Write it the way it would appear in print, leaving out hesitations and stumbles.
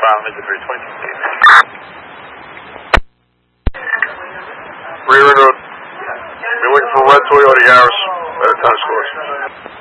file, make it 320. Rear end road. We're looking for a red Toyota Yaris at a tennis court.